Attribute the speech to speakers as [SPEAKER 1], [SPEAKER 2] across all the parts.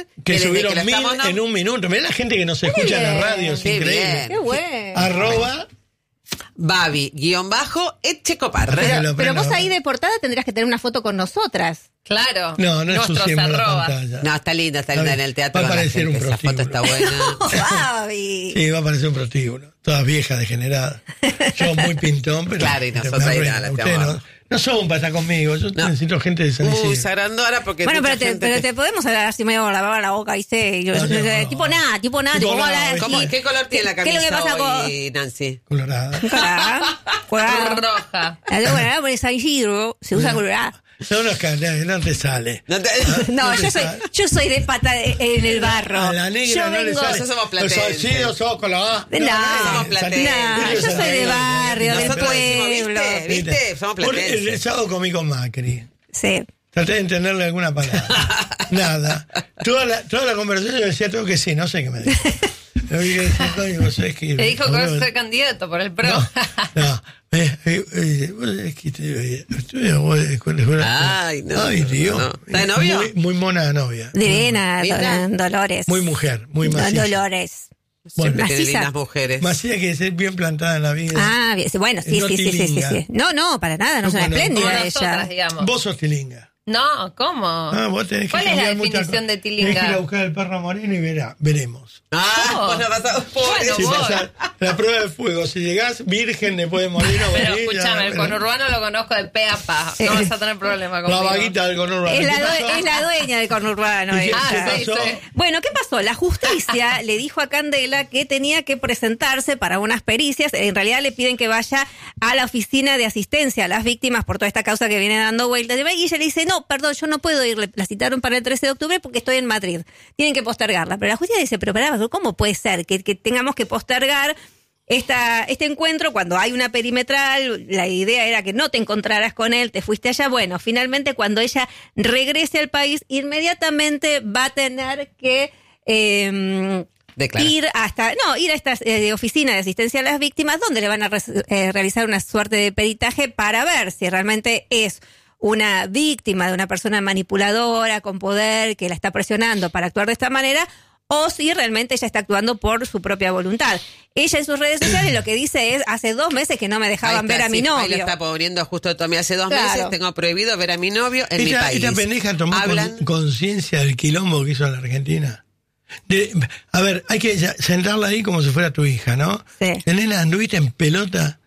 [SPEAKER 1] Que subieron 1000 en un minuto. Mirá la gente que nos escucha en la radio, es increíble.
[SPEAKER 2] Qué bueno.
[SPEAKER 1] @
[SPEAKER 3] Babi_Echecoparre.
[SPEAKER 2] Pero vos ahí de portada tendrías que tener una foto con nosotras.
[SPEAKER 4] Claro.
[SPEAKER 1] No
[SPEAKER 4] Nuestros
[SPEAKER 1] ensuciemos la
[SPEAKER 4] arrobas.
[SPEAKER 1] pantalla.
[SPEAKER 3] No, está linda en el teatro.
[SPEAKER 1] Va a parecer un
[SPEAKER 3] esa foto
[SPEAKER 1] prostíbulo.
[SPEAKER 3] está buena.
[SPEAKER 2] Babi.
[SPEAKER 1] Sí, va a parecer un prostíbulo. Todas viejas, degeneradas. Yo muy pintón, pero...
[SPEAKER 3] Claro, y nosotros ahí nada, la
[SPEAKER 1] Ustedes
[SPEAKER 3] amamos.
[SPEAKER 1] no son para estar conmigo. Yo necesito gente de San Isidro.
[SPEAKER 3] Sagrandora porque
[SPEAKER 2] Bueno,
[SPEAKER 3] mucha
[SPEAKER 2] pero
[SPEAKER 3] gente
[SPEAKER 2] te podemos hablar así medio lavar la boca, ¿viste? Tipo nada.
[SPEAKER 1] Tipo
[SPEAKER 2] ¿Cómo
[SPEAKER 1] nada,
[SPEAKER 2] hablar así?
[SPEAKER 3] ¿Cómo? ¿Qué color tiene la
[SPEAKER 2] ¿Qué es lo que
[SPEAKER 3] camisa
[SPEAKER 2] pasa
[SPEAKER 3] hoy, Nancy?
[SPEAKER 1] Colorada.
[SPEAKER 2] Colorada.
[SPEAKER 4] Roja.
[SPEAKER 2] La bueno, por San Isidro se usa colorada.
[SPEAKER 1] No te sale.
[SPEAKER 2] No, yo soy de pata en el barro.
[SPEAKER 1] A la negra
[SPEAKER 2] yo
[SPEAKER 1] no le
[SPEAKER 2] vengo.
[SPEAKER 1] sale.
[SPEAKER 3] Nosotros somos
[SPEAKER 1] Los
[SPEAKER 3] platenses.
[SPEAKER 1] salcidos somos colorados.
[SPEAKER 2] No,
[SPEAKER 3] platenses.
[SPEAKER 2] yo soy de barrio, del
[SPEAKER 3] Nosotros decimos,
[SPEAKER 2] pueblo.
[SPEAKER 3] ¿viste? Somos platenses.
[SPEAKER 1] El sábado comí con Macri.
[SPEAKER 2] Sí.
[SPEAKER 1] Traté de entenderle alguna palabra. Nada. Toda la conversación yo decía todo que sí, no sé qué me dijo. Le
[SPEAKER 4] dijo que vas a ser candidato por el PRO.
[SPEAKER 1] No.
[SPEAKER 3] Ay, no.
[SPEAKER 1] Ay, Dios.
[SPEAKER 3] No. ¿Está de novio?
[SPEAKER 1] Muy mona de novia.
[SPEAKER 2] Divina,
[SPEAKER 3] Linda.
[SPEAKER 2] Dolores.
[SPEAKER 1] Muy mujer, muy maciza.
[SPEAKER 2] Dolores.
[SPEAKER 3] Siempre tiene
[SPEAKER 2] Maciza.
[SPEAKER 3] lindas mujeres.
[SPEAKER 1] Maciza que ser bien plantada en la vida.
[SPEAKER 2] Ah, bien, bueno, sí. No, para nada, no es una
[SPEAKER 1] Bueno,
[SPEAKER 2] espléndida
[SPEAKER 4] Como
[SPEAKER 2] ella.
[SPEAKER 4] nosotras, digamos.
[SPEAKER 1] Vos sos tilinga.
[SPEAKER 4] No, ¿cómo?
[SPEAKER 1] Vos tenés que
[SPEAKER 4] ¿Cuál es la
[SPEAKER 1] cambiar muchas
[SPEAKER 4] definición
[SPEAKER 1] cosas.
[SPEAKER 4] de tilinga?
[SPEAKER 1] Tenés que ir a buscar el perro moreno y veremos.
[SPEAKER 4] ¿Cómo?
[SPEAKER 3] Bueno,
[SPEAKER 1] Si
[SPEAKER 4] voy.
[SPEAKER 1] pasás la prueba de fuego, si llegás virgen después de morir o
[SPEAKER 4] Pero
[SPEAKER 1] morir,
[SPEAKER 4] escúchame, el conurbano lo conozco de pe a pa. No vas a tener problema
[SPEAKER 1] la
[SPEAKER 4] conmigo.
[SPEAKER 1] vaguita del conurbano.
[SPEAKER 2] Es
[SPEAKER 1] ¿Qué pasó?
[SPEAKER 2] es la dueña del conurbano.
[SPEAKER 1] ¿Y qué
[SPEAKER 2] ella.
[SPEAKER 1] pasó?
[SPEAKER 4] sí.
[SPEAKER 2] Bueno, ¿qué pasó? La justicia le dijo a Candela que tenía que presentarse para unas pericias. En realidad le piden que vaya a la oficina de asistencia a las víctimas por toda esta causa que viene dando vueltas. Y ella le dice, no, perdón, yo no puedo ir. La citaron para el 13 de octubre porque estoy en Madrid. Tienen que postergarla. Pero la justicia dice, pero pará, ¿cómo puede ser que tengamos que postergar este encuentro cuando hay una perimetral? La idea era que no te encontraras con él, te fuiste allá. Bueno, finalmente cuando ella regrese al país, inmediatamente va a tener que ir a esta oficina de asistencia a las víctimas, donde le van a realizar una suerte de peritaje para ver si realmente es una víctima de una persona manipuladora con poder que la está presionando para actuar de esta manera, o si realmente ella está actuando por su propia voluntad. Ella en sus redes sociales lo que dice es, hace 2 meses que no me dejaban ver a mi novio.
[SPEAKER 3] Ahí lo está poniendo justo Tommy. Hace 2
[SPEAKER 2] Claro.
[SPEAKER 3] meses tengo prohibido ver a mi novio en mi país.
[SPEAKER 1] Esta pendeja tomó conciencia del quilombo que hizo en la Argentina. A ver, hay que sentarla ahí como si fuera tu hija, ¿no?
[SPEAKER 2] Sí.
[SPEAKER 1] Nena, anduviste en pelota.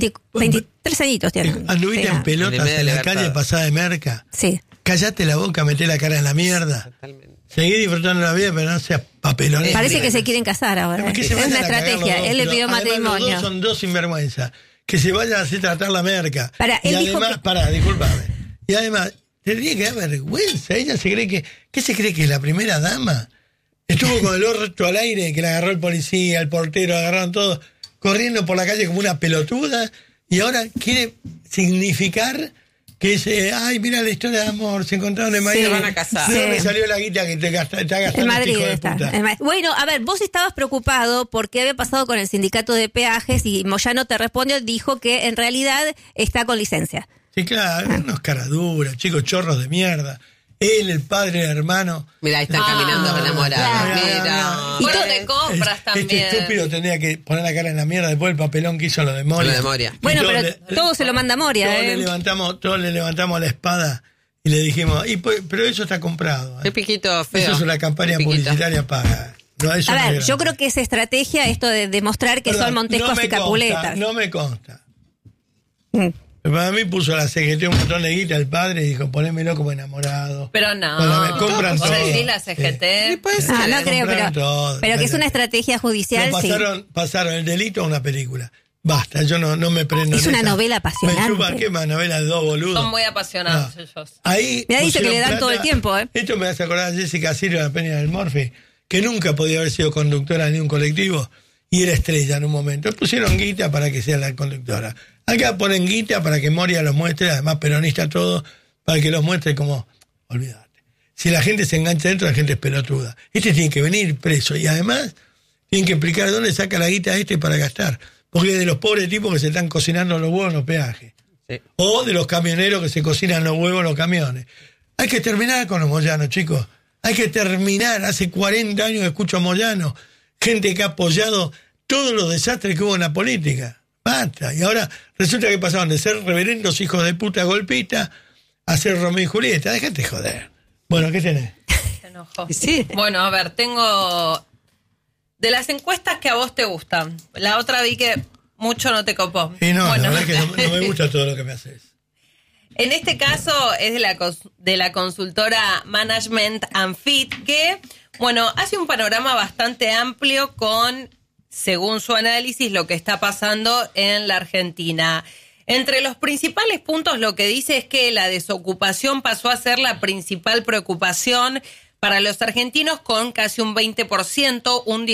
[SPEAKER 2] 23 añitos tiene.
[SPEAKER 1] Anduviste en pelotas en la calle pasada de merca.
[SPEAKER 2] Sí.
[SPEAKER 1] Callate la boca, meté la cara en la mierda.
[SPEAKER 3] Totalmente.
[SPEAKER 1] Seguí disfrutando la vida, pero no seas papelón.
[SPEAKER 2] Parece que se quieren casar ahora.
[SPEAKER 1] Que
[SPEAKER 2] Es
[SPEAKER 1] se vayan
[SPEAKER 2] una
[SPEAKER 1] a cagar
[SPEAKER 2] estrategia.
[SPEAKER 1] los dos,
[SPEAKER 2] Él le
[SPEAKER 1] pero
[SPEAKER 2] pidió
[SPEAKER 1] además
[SPEAKER 2] matrimonio.
[SPEAKER 1] Los dos son dos sinvergüenza. Que se vayan a hacer tratar la merca.
[SPEAKER 2] Él dijo
[SPEAKER 1] además, discúlpame. Y además, tendría que dar vergüenza. Ella se cree que... ¿Qué se cree que es la primera dama? Estuvo con el orto al aire, que la agarró el policía, el portero, agarraron todos, corriendo por la calle como una pelotuda, y ahora quiere significar que ay, mira la historia de amor, se encontraron en Madrid.
[SPEAKER 3] Se van a casar.
[SPEAKER 1] ¿De dónde salió la guita que te está gastando
[SPEAKER 2] En Madrid
[SPEAKER 1] este hijo de
[SPEAKER 2] está.
[SPEAKER 1] puta?
[SPEAKER 2] Bueno, a ver, vos estabas preocupado por qué había pasado con el sindicato de peajes y Moyano te respondió, dijo que en realidad está con licencia.
[SPEAKER 1] Sí, claro, unos caraduras, chicos chorros de mierda. Él, el padre, el hermano.
[SPEAKER 3] Mira, ahí están caminando enamorados.
[SPEAKER 2] claro.
[SPEAKER 3] Mira.
[SPEAKER 2] Y
[SPEAKER 4] Bueno,
[SPEAKER 2] todo-
[SPEAKER 4] te compras también.
[SPEAKER 1] Este estúpido tenía que poner la cara en la mierda después del papelón que hizo lo de Moria.
[SPEAKER 3] Lo de Moria.
[SPEAKER 1] Y
[SPEAKER 2] Bueno,
[SPEAKER 1] todos
[SPEAKER 2] pero todo se lo manda Moria,
[SPEAKER 1] Todos le levantamos la espada y le dijimos, pero eso está comprado.
[SPEAKER 3] Qué piquito feo.
[SPEAKER 1] Eso es una campaña
[SPEAKER 3] Piquito.
[SPEAKER 1] publicitaria paga. No, eso
[SPEAKER 2] A
[SPEAKER 1] no
[SPEAKER 2] ver,
[SPEAKER 1] es
[SPEAKER 2] yo
[SPEAKER 1] grande.
[SPEAKER 2] creo que es estrategia esto de demostrar que
[SPEAKER 1] Perdón,
[SPEAKER 2] son Montescos y Capuletas.
[SPEAKER 1] No me consta.
[SPEAKER 2] Mm.
[SPEAKER 1] Para mí puso la CGT un montón de guita el padre y dijo, ponémelo como enamorado.
[SPEAKER 4] Pero no.
[SPEAKER 1] Compran
[SPEAKER 4] ¿Vos
[SPEAKER 1] todo.
[SPEAKER 4] decís la CGT?
[SPEAKER 3] Sí, puede ser.
[SPEAKER 2] No creo,
[SPEAKER 1] Compraron todo,
[SPEAKER 2] pero que es
[SPEAKER 1] vaya.
[SPEAKER 2] una estrategia judicial,
[SPEAKER 1] No,
[SPEAKER 2] sí.
[SPEAKER 1] pasaron el delito a una película. Basta, yo no me prendo.
[SPEAKER 2] Es
[SPEAKER 1] en
[SPEAKER 2] una
[SPEAKER 1] esa.
[SPEAKER 2] novela apasionante.
[SPEAKER 1] Me chupa qué más novela de dos boludos.
[SPEAKER 4] Son muy apasionados ellos.
[SPEAKER 1] Ahí
[SPEAKER 2] Mirá, dice que
[SPEAKER 1] pusieron
[SPEAKER 2] le dan
[SPEAKER 1] plata.
[SPEAKER 2] todo el tiempo, ¿eh?
[SPEAKER 1] Esto me hace acordar a Jessica Silva de la Peña del Morphy, que nunca podía haber sido conductora de un colectivo y era estrella en un momento. Pusieron guita para que sea la conductora. Acá ponen guita para que Moria los muestre, además peronista todo, para que los muestre como, olvídate. Si la gente se engancha dentro, la gente es pelotuda. Este tiene que venir preso y además tienen que explicar dónde saca la guita para gastar. Porque es de los pobres tipos que se están cocinando los huevos en los peajes.
[SPEAKER 3] Sí.
[SPEAKER 1] O de los camioneros que se cocinan los huevos en los camiones. Hay que terminar con los Moyanos, chicos. Hay que terminar. Hace 40 años que escucho a Moyano, gente que ha apoyado todos los desastres que hubo en la política. Basta. Y ahora resulta que pasaron de ser reverendos hijos de puta golpistas a ser Romeo y Julieta. Déjate joder. Bueno, ¿qué tenés?
[SPEAKER 4] Se enojó.
[SPEAKER 3] Sí.
[SPEAKER 4] Bueno, a ver, tengo... De las encuestas que a vos te gustan. La otra vi que mucho no te copó.
[SPEAKER 1] Y no,
[SPEAKER 4] Bueno.
[SPEAKER 1] la verdad es que no me gusta todo lo que me haces.
[SPEAKER 4] En este caso es de la consultora Management and Fit, que, bueno, hace un panorama bastante amplio con, según su análisis, lo que está pasando en la Argentina. Entre los principales puntos lo que dice es que la desocupación pasó a ser la principal preocupación para los argentinos, con casi un 20%, un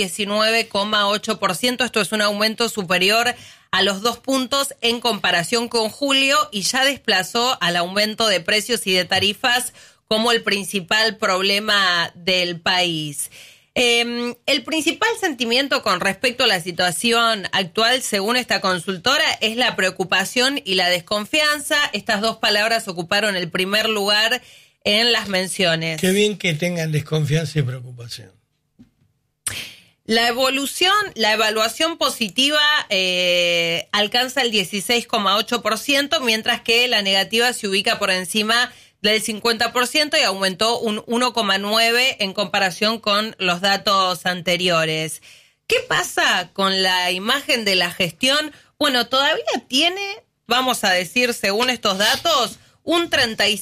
[SPEAKER 4] 19,8%. Esto es un aumento superior a los 2 puntos en comparación con julio, y ya desplazó al aumento de precios y de tarifas como el principal problema del país. El principal sentimiento con respecto a la situación actual, según esta consultora, es la preocupación y la desconfianza. Estas dos palabras ocuparon el primer lugar en las menciones.
[SPEAKER 1] Qué bien que tengan desconfianza y preocupación.
[SPEAKER 4] La evaluación positiva alcanza el 16,8%, mientras que la negativa se ubica por encima del 50% y aumentó un 1,9% en comparación con los datos anteriores. ¿Qué pasa con la imagen de la gestión? Bueno, todavía tiene, vamos a decir, según estos datos, un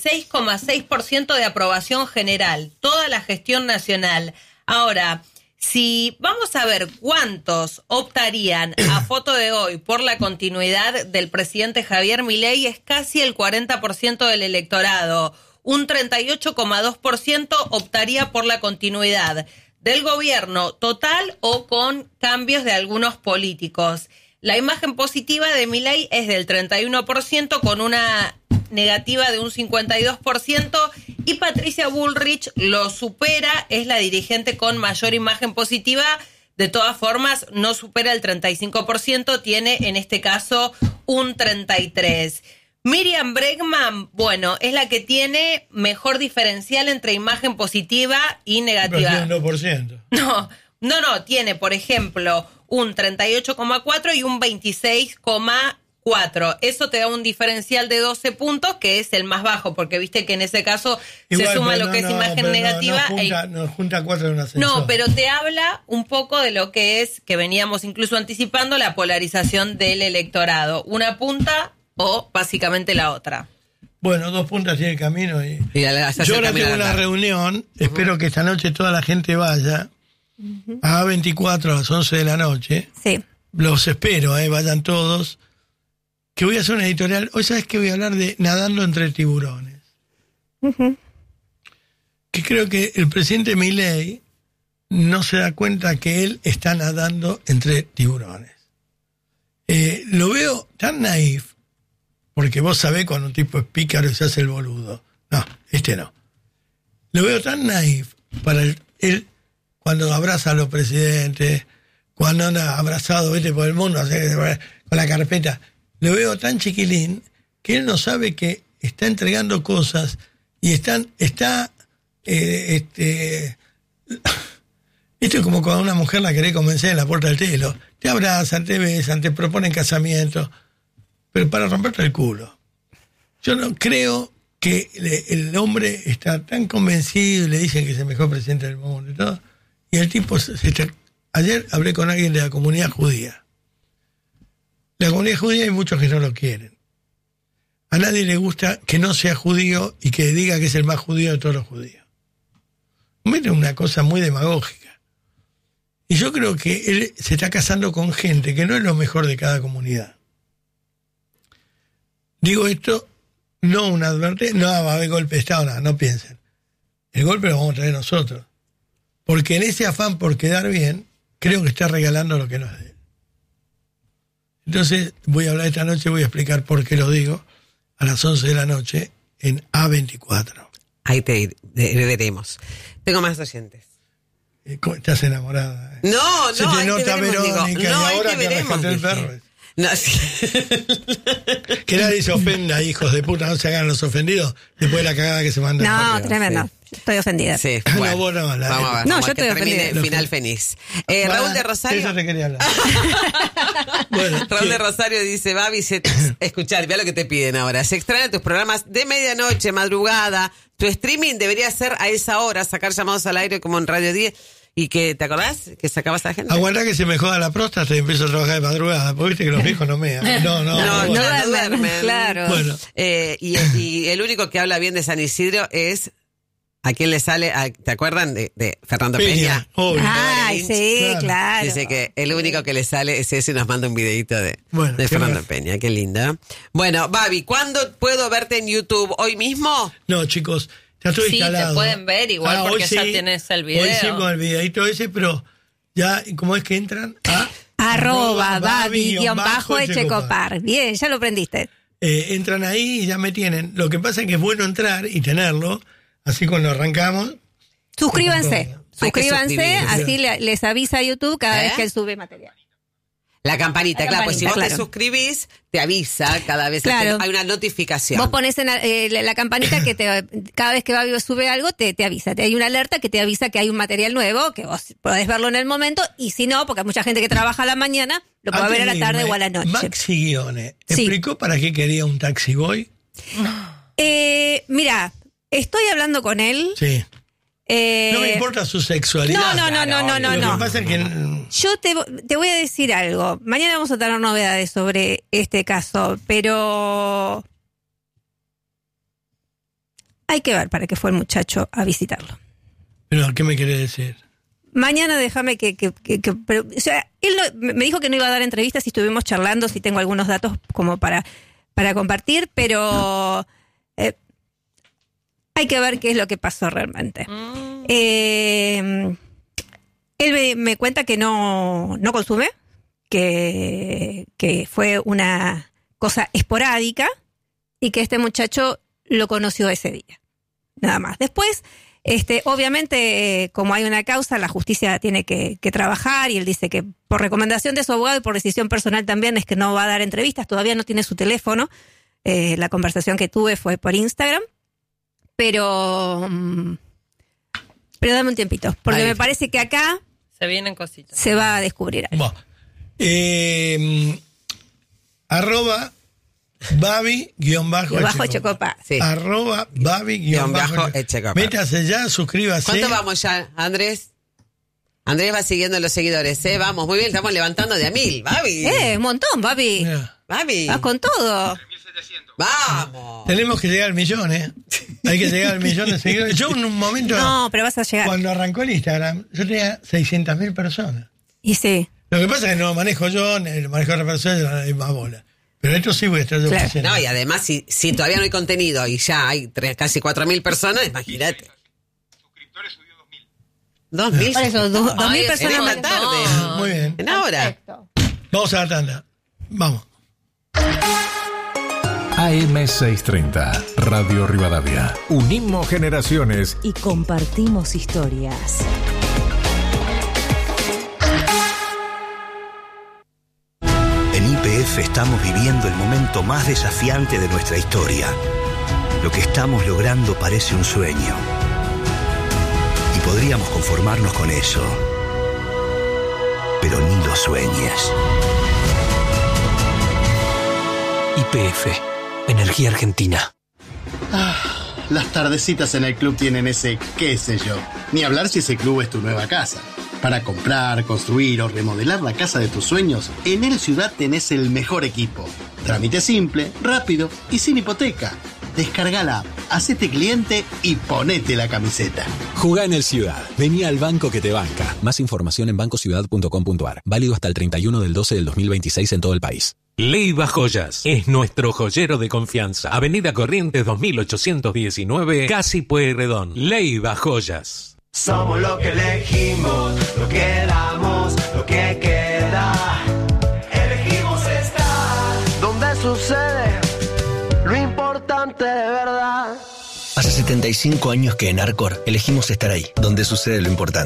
[SPEAKER 4] 36,6% de aprobación general, toda la gestión nacional. Ahora, si vamos a ver cuántos optarían a foto de hoy por la continuidad del presidente Javier Milei, es casi el 40% del electorado. Un 38,2% optaría por la continuidad del gobierno total o con cambios de algunos políticos. La imagen positiva de Milei es del 31%, con una negativa de un 52%, y Patricia Bullrich lo supera, es la dirigente con mayor imagen positiva. De todas formas, no supera el 35%, tiene en este caso un 33%. Miriam Bregman, bueno, es la que tiene mejor diferencial entre imagen positiva y negativa.
[SPEAKER 1] Pero tiene 2%.
[SPEAKER 4] No, tiene, por ejemplo, un 38,4 y un 26,4. Eso te da un diferencial de 12 puntos, que es el más bajo, porque viste que en ese caso
[SPEAKER 1] igual,
[SPEAKER 4] se suma
[SPEAKER 1] pero
[SPEAKER 4] lo que es imagen negativa.
[SPEAKER 1] No junta 4 en un ascensor.
[SPEAKER 4] No, pero te habla un poco de lo que es, que veníamos incluso anticipando, la polarización del electorado. Una punta o básicamente la otra.
[SPEAKER 1] Bueno, 2 puntas tiene el camino. Y
[SPEAKER 3] se
[SPEAKER 1] yo ahora
[SPEAKER 3] camino
[SPEAKER 1] tengo una
[SPEAKER 3] largo.
[SPEAKER 1] reunión, espero que esta noche toda la gente vaya a A24 a las 11 de la noche.
[SPEAKER 2] Sí.
[SPEAKER 1] Los espero, vayan todos. Que voy a hacer una editorial. Hoy sabes que voy a hablar de nadando entre tiburones. Que creo que el presidente Milei no se da cuenta que él está nadando entre tiburones. Lo veo tan naif, porque vos sabés cuando un tipo es pícaro y se hace el boludo. No, no. Lo veo tan naif para él cuando abraza a los presidentes, cuando anda abrazado, vete por el mundo, con la carpeta. Lo veo tan chiquilín que él no sabe que está entregando cosas y esto es como cuando a una mujer la querés convencer en la puerta del telo. Te abrazan, te besan, te proponen casamiento, pero para romperte el culo. Yo no creo que el hombre está tan convencido y le dicen que es el mejor presidente del mundo y todo. Y el tipo ayer hablé con alguien de la comunidad judía. La comunidad judía hay muchos que no lo quieren. A nadie le gusta que no sea judío y que diga que es el más judío de todos los judíos. Es una cosa muy demagógica. Y yo creo que él se está casando con gente que no es lo mejor de cada comunidad. Digo esto, no una advertencia, no va a haber golpe de Estado, nada, no piensen. El golpe lo vamos a traer nosotros. Porque en ese afán por quedar bien, creo que está regalando lo que no es de él. Entonces, voy a hablar esta noche, voy a explicar por qué lo digo, a las 11 de la noche en A24.
[SPEAKER 3] Ahí te veremos. Tengo más oyentes.
[SPEAKER 1] ¿Estás enamorada?
[SPEAKER 3] No,
[SPEAKER 1] Se te
[SPEAKER 3] ahí
[SPEAKER 1] nota,
[SPEAKER 3] te veremos,
[SPEAKER 1] Verónica,
[SPEAKER 3] digo. No,
[SPEAKER 1] y
[SPEAKER 3] ahí
[SPEAKER 1] ahora
[SPEAKER 3] te
[SPEAKER 1] que
[SPEAKER 3] veremos,
[SPEAKER 1] rescaté el
[SPEAKER 3] dije.
[SPEAKER 1] perro.
[SPEAKER 3] No, sí.
[SPEAKER 1] Que nadie se ofenda, hijos de puta, no se hagan los ofendidos después de la cagada que se mandan.
[SPEAKER 2] No, tremendo. Estoy ofendida.
[SPEAKER 3] Sí,
[SPEAKER 1] No,
[SPEAKER 3] bueno.
[SPEAKER 1] vos no,
[SPEAKER 3] Vamos a ver.
[SPEAKER 2] No,
[SPEAKER 3] vamos
[SPEAKER 2] yo
[SPEAKER 3] a que
[SPEAKER 2] estoy
[SPEAKER 3] termine
[SPEAKER 2] ofendida.
[SPEAKER 3] el final feliz. Raúl de Rosario.
[SPEAKER 1] Eso te quería hablar. Bueno,
[SPEAKER 3] Raúl de Rosario dice, Babi, escuchar, vea lo que te piden ahora. Se extrañan tus programas de medianoche, madrugada. Tu streaming debería ser a esa hora, sacar llamados al aire como en Radio 10. ¿Y que te acordás que sacabas a la gente?
[SPEAKER 1] aguantá que se me joda la próstata y empiezo a trabajar de madrugada. Porque viste que los viejos no mean. No
[SPEAKER 3] duermen.
[SPEAKER 2] Claro.
[SPEAKER 1] Bueno.
[SPEAKER 3] Y el único que habla bien de San Isidro es... ¿A quién le sale? ¿Te acuerdan de Fernando Peña?
[SPEAKER 1] Obvio.
[SPEAKER 2] Ay, sí,
[SPEAKER 1] Claro.
[SPEAKER 2] claro.
[SPEAKER 3] Dice que el único que le sale es ese y nos manda un videito de
[SPEAKER 1] Bueno, qué
[SPEAKER 3] Fernando
[SPEAKER 1] mal.
[SPEAKER 3] Peña. Qué linda. Bueno, Babi, ¿cuándo puedo verte en YouTube? ¿Hoy mismo?
[SPEAKER 1] No, chicos, ya estoy
[SPEAKER 4] Sí,
[SPEAKER 1] instalado.
[SPEAKER 4] te pueden ver igual porque
[SPEAKER 1] hoy
[SPEAKER 4] ya tienes el video.
[SPEAKER 1] Hoy sí con el videito ese, pero ya, ¿cómo es que entran?
[SPEAKER 2] @
[SPEAKER 1] Babi-Echecopar.
[SPEAKER 2] Echecopar. Bien, ya lo aprendiste.
[SPEAKER 1] Entran ahí y ya me tienen. Lo que pasa es que es bueno entrar y tenerlo, así cuando arrancamos.
[SPEAKER 2] Suscríbanse.
[SPEAKER 3] Hay que
[SPEAKER 2] Suscríbanse,
[SPEAKER 3] suscribirse.
[SPEAKER 2] así les avisa YouTube cada vez que él sube material.
[SPEAKER 3] La campanita,
[SPEAKER 2] La
[SPEAKER 3] claro, pues si vos
[SPEAKER 2] campanita,
[SPEAKER 3] te
[SPEAKER 2] claro.
[SPEAKER 3] suscribís, te avisa cada vez
[SPEAKER 2] Claro.
[SPEAKER 3] que hay una notificación.
[SPEAKER 2] Vos pones en la campanita que cada vez que Babi sube algo te avisa. Hay una alerta que te avisa que hay un material nuevo, que vos podés verlo en el momento, y si no, porque hay mucha gente que trabaja a la mañana, lo puede ver a la tarde o a la noche.
[SPEAKER 1] Maxi Guione,
[SPEAKER 2] Sí.
[SPEAKER 1] ¿explicó para qué quería un taxi boy?
[SPEAKER 2] Mira, estoy hablando con él.
[SPEAKER 1] Sí. No me importa su sexualidad.
[SPEAKER 2] No.
[SPEAKER 1] Lo que pasa es que
[SPEAKER 2] Yo te voy a decir algo. Mañana vamos a tener novedades sobre este caso, pero hay que ver para qué fue el muchacho a visitarlo.
[SPEAKER 1] Pero, ¿qué me querés decir?
[SPEAKER 2] Mañana déjame pero, o sea, él me dijo que no iba a dar entrevistas y estuvimos charlando, si tengo algunos datos como para compartir, pero hay que ver qué es lo que pasó realmente. Él me cuenta que no consume, que fue una cosa esporádica y que este muchacho lo conoció ese día. Nada más. Después, obviamente, como hay una causa, la justicia tiene que trabajar, y él dice que por recomendación de su abogado y por decisión personal también es que no va a dar entrevistas, todavía no tiene su teléfono. La conversación que tuve fue por Instagram. Pero dame un tiempito, porque me parece que acá
[SPEAKER 4] Se vienen cositas.
[SPEAKER 2] se va a descubrir algo.
[SPEAKER 1] Bueno, arroba Babi-Echecopar.
[SPEAKER 3] Sí.
[SPEAKER 1] Arroba Babi-Echecopar. Métase ya, suscríbase.
[SPEAKER 3] ¿Cuánto vamos ya, Andrés? Andrés va siguiendo los seguidores, ¿eh? Vamos, muy bien, estamos levantando de a 1000, Babi.
[SPEAKER 2] Un montón, Babi.
[SPEAKER 1] Mira,
[SPEAKER 3] Babi.
[SPEAKER 2] Vas con todo.
[SPEAKER 3] Vamos.
[SPEAKER 1] tenemos que llegar al millón, ¿eh? Hay que llegar al millón de seguidores. Yo en un momento,
[SPEAKER 2] No, pero vas a llegar.
[SPEAKER 1] cuando arrancó el Instagram, yo tenía 600.000 personas.
[SPEAKER 2] Y sí.
[SPEAKER 1] Lo que pasa es que no lo manejo yo, lo manejo otra persona, y más bola. Pero esto sí voy a estar yo
[SPEAKER 2] Claro.
[SPEAKER 1] presente.
[SPEAKER 3] No, y además, si todavía no hay contenido y ya hay casi 4.000 personas, imagínate.
[SPEAKER 5] Suscriptores subió
[SPEAKER 3] 2.000.
[SPEAKER 5] 2.000.
[SPEAKER 2] Por eso, 2.000
[SPEAKER 3] Ay,
[SPEAKER 2] personas
[SPEAKER 3] en
[SPEAKER 2] más.
[SPEAKER 3] la tarde.
[SPEAKER 1] Muy bien.
[SPEAKER 3] En ahora.
[SPEAKER 2] Perfecto.
[SPEAKER 1] Vamos a la tanda. Vamos.
[SPEAKER 6] AM630, Radio Rivadavia. Unimos generaciones.
[SPEAKER 7] Y compartimos historias.
[SPEAKER 8] En YPF estamos viviendo el momento más desafiante de nuestra historia. Lo que estamos logrando parece un sueño. Y podríamos conformarnos con eso. Pero ni lo sueñes.
[SPEAKER 9] YPF, Energía Argentina.
[SPEAKER 10] Las tardecitas en el club tienen ese qué sé yo. Ni hablar si ese club es tu nueva casa. Para comprar, construir o remodelar la casa de tus sueños, en El Ciudad tenés el mejor equipo. Trámite simple, rápido y sin hipoteca. Descarga la app, hacete cliente y ponete la camiseta.
[SPEAKER 9] Jugá en El Ciudad. Vení al banco que te banca. Más información en bancociudad.com.ar. Válido hasta el 31 del 12 del 2026 en todo el país.
[SPEAKER 11] Leiva Joyas es nuestro joyero de confianza. Avenida Corrientes 2819, Casi Pueyrredón. Leiva Joyas.
[SPEAKER 12] Somos lo que elegimos, lo que damos, lo que queda. Elegimos estar donde sucede lo importante de verdad.
[SPEAKER 9] Hace 75 años que en Arcor elegimos estar ahí, donde sucede lo importante.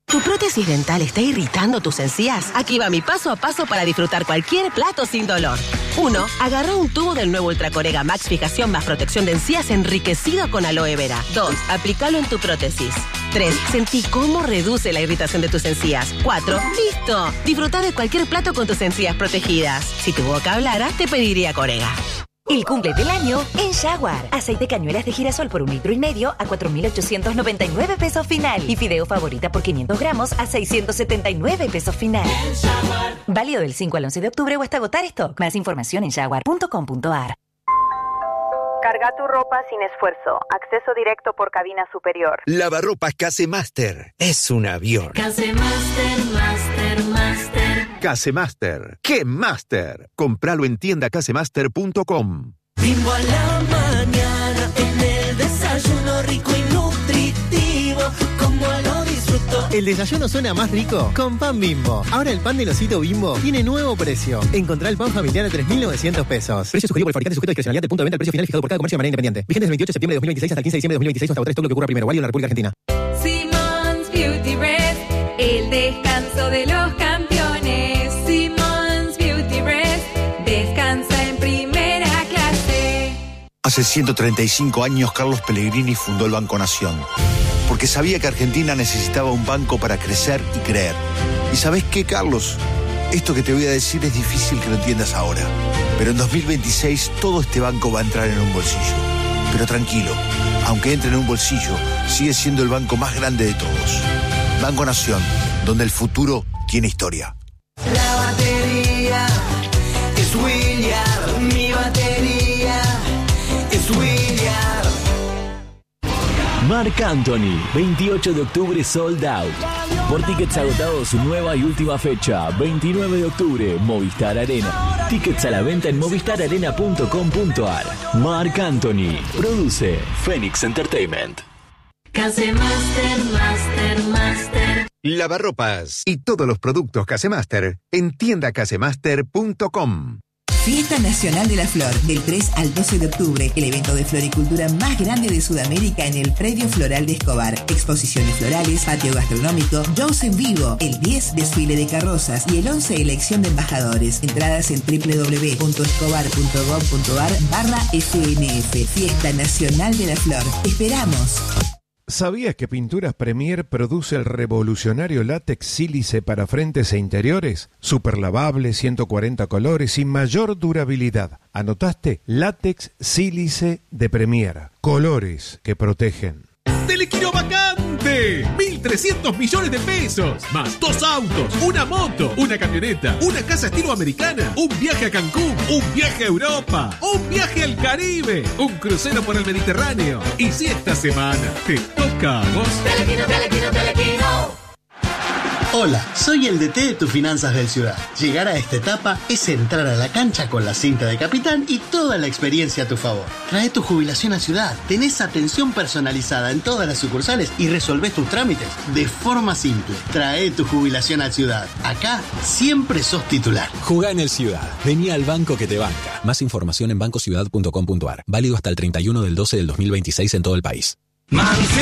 [SPEAKER 13] ¿Tu prótesis dental está irritando tus encías? Aquí va mi paso a paso para disfrutar cualquier plato sin dolor. 1. Agarra un tubo del nuevo Ultracorega Max Fijación más protección de encías enriquecido con aloe vera. 2. Aplícalo en tu prótesis. 3. Sentí cómo reduce la irritación de tus encías. 4. ¡Listo! Disfruta de cualquier plato con tus encías protegidas. Si tu boca hablara, te pediría Corega.
[SPEAKER 14] El cumple del año en Jaguar. Aceite cañuelas de girasol por 1,5 litros a 4.899 pesos final. Y fideo favorita por 500 gramos a 679 pesos final. Válido del 5 al 11 de octubre o hasta agotar stock. Más información en jaguar.com.ar.
[SPEAKER 15] Carga tu ropa sin esfuerzo. Acceso directo por cabina superior.
[SPEAKER 16] Lavarropas Casemaster. Es un avión.
[SPEAKER 17] Casemaster, Master.
[SPEAKER 16] Casemaster. ¡Qué Master! Compralo en tiendacasemaster.com.
[SPEAKER 17] Bimbo a la mañana, en el desayuno rico y nutritivo, como lo disfruto.
[SPEAKER 18] El desayuno suena más rico con pan Bimbo. Ahora el pan del osito Bimbo tiene nuevo precio. Encontrá el pan familiar a 3.900 pesos. Precio sugerido por el fabricante sujeto a discrecionalidad del punto de venta al precio final fijado por cada comercio de manera independiente. Vigente del 28 de septiembre de 2026 hasta el 15 de diciembre de 2026 hasta agotar stock lo que ocurra primero. Válido en la República Argentina.
[SPEAKER 19] Simmons Beauty Rest, el descanso de los campeones. Simmons Beauty Rest, descansa en primera clase.
[SPEAKER 20] Hace 135 años Carlos Pellegrini fundó el Banco Nación, porque sabía que Argentina necesitaba un banco para crecer y creer. ¿Y sabés qué, Carlos? Esto que te voy a decir es difícil que lo entiendas ahora, pero en 2026 todo este banco va a entrar en un bolsillo. Pero tranquilo, aunque entre en un bolsillo, sigue siendo el banco más grande de todos. Banco Nación, donde el futuro tiene historia.
[SPEAKER 17] La batería es William, mi batería es William.
[SPEAKER 21] Marc Anthony, 28 de octubre sold out. Por tickets agotados, su nueva y última fecha, 29 de octubre, Movistar Arena. Tickets a la venta en movistararena.com.ar. Marc Anthony, produce Phoenix Entertainment.
[SPEAKER 17] Casemaster.
[SPEAKER 16] Lavarropas y todos los productos Casemaster en tiendacasemaster.com.
[SPEAKER 22] Fiesta Nacional de la Flor, del 3 al 12 de octubre, el evento de floricultura más grande de Sudamérica en el Predio Floral de Escobar. Exposiciones florales, patio gastronómico, shows en vivo, el 10 desfile de carrozas y el 11 elección de embajadores. Entradas en www.escobar.gov.ar/FNF. Fiesta Nacional de la Flor. Esperamos.
[SPEAKER 23] ¿Sabías que Pinturas Premier produce el revolucionario látex sílice para frentes e interiores? Super lavable, 140 colores y mayor durabilidad. ¿Anotaste? Látex sílice de Premier. Colores que protegen.
[SPEAKER 24] ¡Telequino vacante! 1.300 millones de pesos. Más 2 autos, una moto, una camioneta, una casa estilo americana, un viaje a Cancún, un viaje a Europa, un viaje al Caribe, un crucero por el Mediterráneo. Y si esta semana te toca a vos...
[SPEAKER 17] Telequino.
[SPEAKER 10] Hola, soy el DT de tus finanzas del Ciudad. Llegar a esta etapa es entrar a la cancha con la cinta de capitán y toda la experiencia a tu favor. Trae tu jubilación a Ciudad, tenés atención personalizada en todas las sucursales y resolvés tus trámites de forma simple. Trae tu jubilación a Ciudad. Acá siempre sos titular.
[SPEAKER 9] Jugá en el Ciudad. Vení al banco que te banca. Más información en bancociudad.com.ar. Válido hasta el 31 del 12 del 2026 en todo el país.